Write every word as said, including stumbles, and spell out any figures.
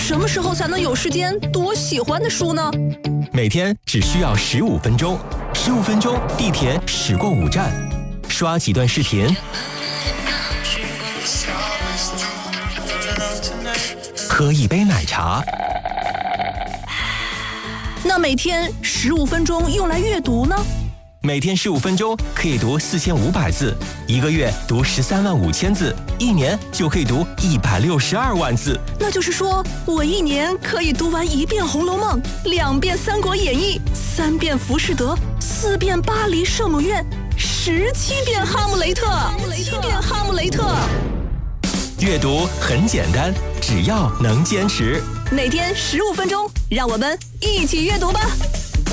什么时候才能有时间读我喜欢的书呢？ 每天只需要十五分钟，十五分钟地铁驶过五站，刷几段视频，喝一杯奶茶。 那每天十五分钟用来阅读呢？ 每天十五分钟可以读四千五百字，一个月读十三万五千字，一年就可以读一百六十二万字。 那就是说，我一年可以读完一遍《红楼梦》，两遍《三国演义》，三遍《浮士德》，四遍《巴黎圣母院》，十七遍《哈姆雷特》，七遍《哈姆雷特》。 阅读很简单，只要能坚持。 每天十五分钟，让我们一起阅读吧。